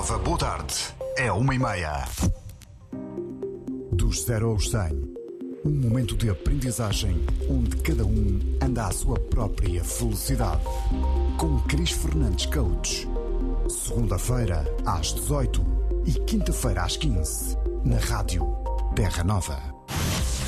Nova, boa tarde. É 1h30. Dos 0 aos 100. Um momento de aprendizagem onde cada um anda à sua própria velocidade. Com Cris Fernandes Coach. Segunda-feira às 18 e quinta-feira às 15. Na Rádio Terra Nova.